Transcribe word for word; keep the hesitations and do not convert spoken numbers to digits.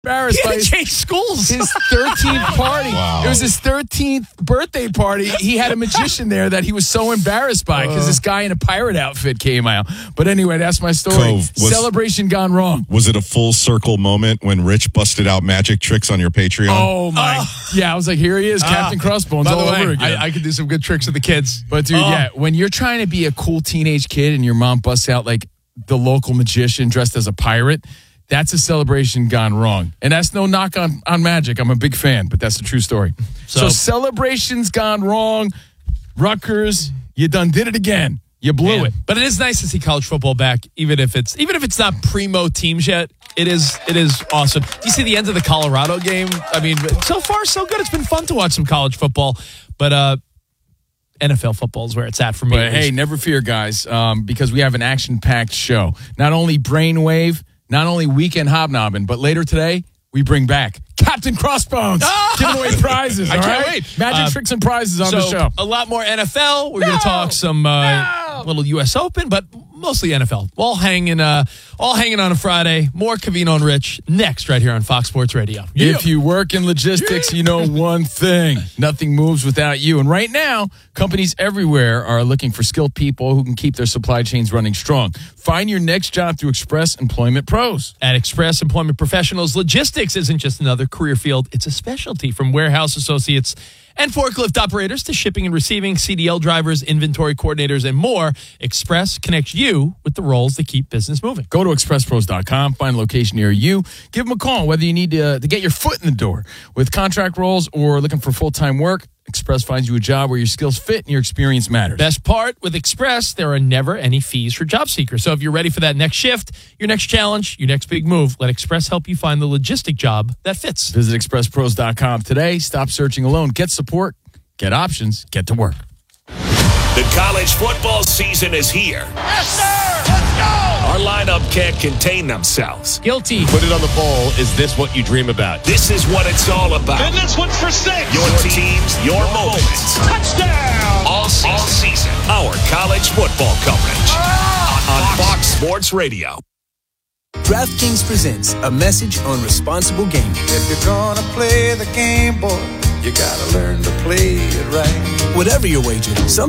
embarrassed He by had to his, change schools. his thirteenth party. Wow. It was his thirteenth birthday party. He had a magician there that he was so embarrassed by because this guy in a pirate outfit came out. But anyway, that's my story. Cove, was- Celebration gone wrong. Was it a full circle moment when Rich busted out magic tricks on your Patreon? Oh, my. Yeah, I was like, here he is, Captain Crossbones By all the way, over again. I, I could do some good tricks with the kids. But, dude, Oh. yeah, when you're trying to be a cool teenage kid and your mom busts out, like, the local magician dressed as a pirate, that's a celebration gone wrong. And that's no knock on, on magic. I'm a big fan, but that's the true story. So, So- celebrations gone wrong. Rutgers, you done did it again. You blew Man. it. But it is nice to see college football back, even if it's even if it's not primo teams yet. It is it is awesome. Do you see the end of the Colorado game? I mean, so far so good. It's been fun to watch some college football, but uh, N F L football is where it's at for me. But hey, never fear, guys, um, because we have an action-packed show. Not only Brainwave, not only Weekend Hobnobbing, but later today, we bring back Captain Crossbones, Ah! giving away prizes. I all can't right? wait. Magic Uh, tricks and prizes on so the show. a lot more N F L. We're going No! to talk some uh, No! little U S Open, but mostly N F L. All hanging, uh, all hanging on a Friday. More Covino and Rich next, right here on Fox Sports Radio. If you work in logistics, you know one thing. Nothing moves without you. And right now, companies everywhere are looking for skilled people who can keep their supply chains running strong. Find your next job through Express Employment Pros. At Express Employment Professionals, logistics isn't just another career field, it's a specialty. From warehouse associates and forklift operators to shipping and receiving, C D L drivers, inventory coordinators, and more, Express connects you with the roles that keep business moving. Go to express pros dot com, find a location near you, give them a call, whether you need to, to get your foot in the door with contract roles or looking for full-time work. Express finds you a job where your skills fit and your experience matters. Best part, with Express, there are never any fees for job seekers. So if you're ready for that next shift, your next challenge, your next big move, let Express help you find the logistic job that fits. Visit express pros dot com today. Stop searching alone. Get support. Get options. Get to work. The college football season is here. Yes, sir! Let's go! Our lineup can't contain themselves. Guilty. Put it on the bowl. Is this what you dream about? This is what it's all about. And this one's for six. Your teams, your moments. Touchdown! All season. All season. Our college football coverage. On Fox Sports Radio. DraftKings presents a message on responsible gaming. If you're gonna play the game, boy, you gotta learn to play it right. Whatever your wager, some